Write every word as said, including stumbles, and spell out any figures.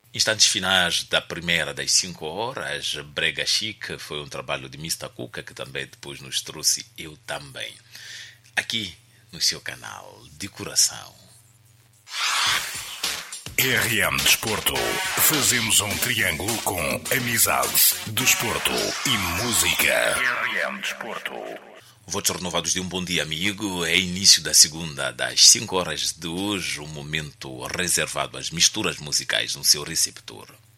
Instantes finais da primeira das cinco horas, Brega Chic foi um trabalho de mister Cuca, que também depois nos trouxe Eu Também, aqui no seu canal de coração. R M Desporto. Fazemos um triângulo com amizade, desporto e música. R M Desporto. Votos renovados de um bom dia, amigo. É início da segunda, das cinco horas de hoje, um momento reservado às misturas musicais no seu receptor.